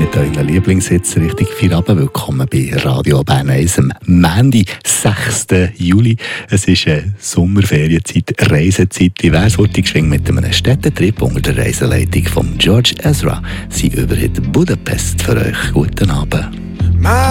mit euren Lieblingshits Richtung Feierabend. Willkommen bei Radio Bern 1 am Montag, 6. Juli. Es ist Sommerferienzeit, Reisezeit. Divers wurde geschwingt mit einem Städtetrip unter der Reiseleitung von George Ezra. Sie über Budapest für euch. Guten Abend.